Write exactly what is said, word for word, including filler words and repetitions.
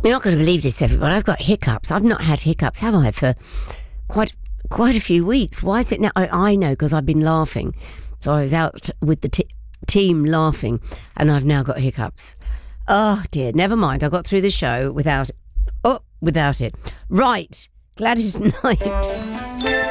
You're not going to believe this, everyone. I've got hiccups. I've not had hiccups, have I, for quite quite a few weeks. Why is it now? I, I know, because I've been laughing. So I was out with the t- team laughing, and I've now got hiccups. Oh, dear. Never mind. I got through the show without... Oh, without it. Right. Gladys Knight.